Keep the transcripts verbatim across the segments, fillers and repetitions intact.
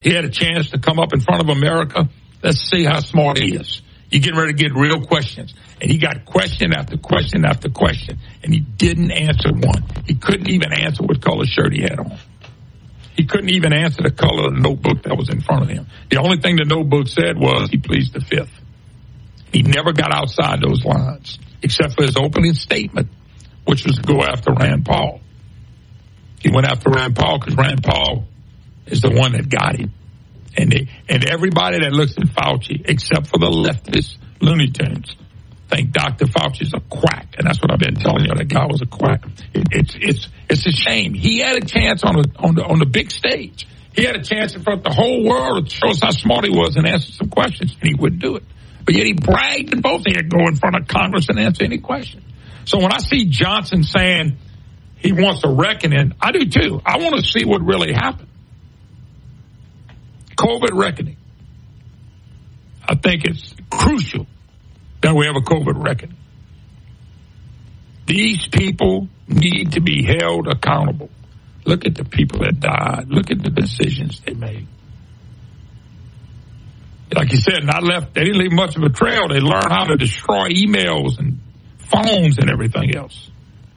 He had a chance to come up in front of America. Let's see how smart he is. You're getting ready to get real questions. And he got question after question after question, and he didn't answer one. He couldn't even answer what color shirt he had on. He couldn't even answer the color of the notebook that was in front of him. The only thing the notebook said was he pleads the fifth. He never got outside those lines, except for his opening statement, which was to go after Rand Paul. He went after Rand Paul because Rand Paul is the one that got him. And they, and everybody that looks at Fauci, except for the leftist Looney Tunes, think Doctor Fauci's a quack. And that's what I've been telling you. That guy was a quack. It, it's it's it's a shame. He had a chance on, a, on, the, on the big stage. He had a chance in front of the whole world to show us how smart he was and answer some questions, and he wouldn't do it. But yet he bragged and both he'd go in front of Congress and answer any question. So when I see Johnson saying he wants a reckoning, I do too. I want to see what really happened. COVID reckoning. I think it's crucial that we have a COVID reckoning. These people need to be held accountable. Look at the people that died. Look at the decisions they made. Like you said, not left. They didn't leave much of a trail. They learned how to destroy emails and phones and everything else.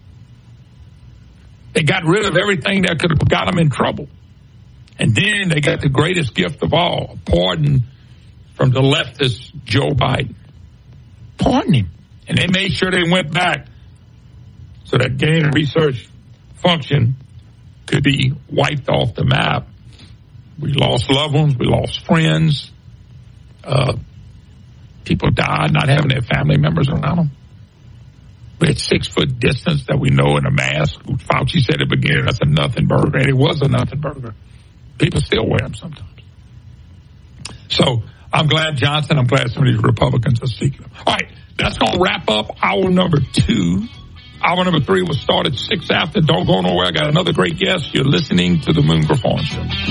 They got rid of everything that could have got them in trouble. And then they got the greatest gift of all, a pardon from the leftist Joe Biden. Pardon him. And they made sure they went back so that gain and research function could be wiped off the map. We lost loved ones. We lost friends. Uh, people died not having their family members around them. We had six-foot distance that we know in a mask. Fauci said at the beginning, that's a nothing burger. And it was a nothing burger. People still wear them sometimes. So I'm glad Johnson, I'm glad some of these Republicans are speaking up. All right, that's going to wrap up hour number two. Hour number three will start at six after. Don't go nowhere. I got another great guest. You're listening to the Moon Performance Show.